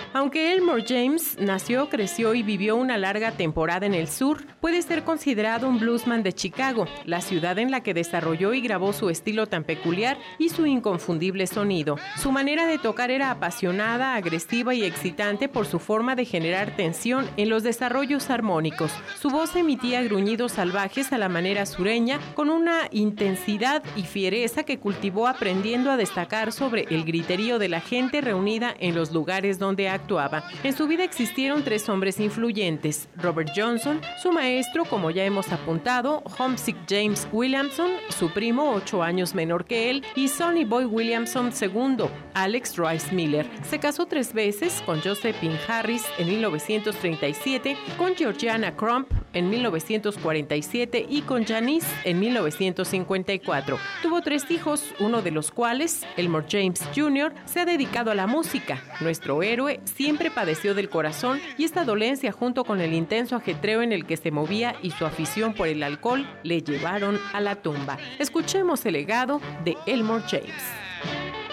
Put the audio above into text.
Aunque Elmore James nació, creció y vivió una larga temporada en el sur, puede ser considerado un bluesman de Chicago, la ciudad en la que desarrolló y grabó su estilo tan peculiar y su inconfundible sonido. Su manera de tocar era apasionada, agresiva y excitante por su forma de generar tensión en los desarrollos armónicos. Su voz emitía gruñidos salvajes a la manera sureña, con una intensidad y fiereza que cultivó aprendiendo a destacar sobre el griterío de la gente reunida en los lugares donde actuaba. En su vida existieron 3 hombres influyentes: Robert Johnson, su maestro, como ya hemos apuntado, Homesick James Williamson, su primo 8 años menor que él, y Sonny Boy Williamson II, Alex Rice Miller. Se casó 3 veces, con Josephine Harris en 1937, con Georgiana Crump en 1947 y con Janice en 1954. Tuvo 3 hijos, uno de los cuales, Elmore James Jr., se ha dedicado a la música. Nuestro héroe siempre padeció del corazón y esta dolencia, junto con el intenso ajetreo en el que se movía y su afición por el alcohol, le llevaron a la tumba. Escuchemos el legado de Elmore James.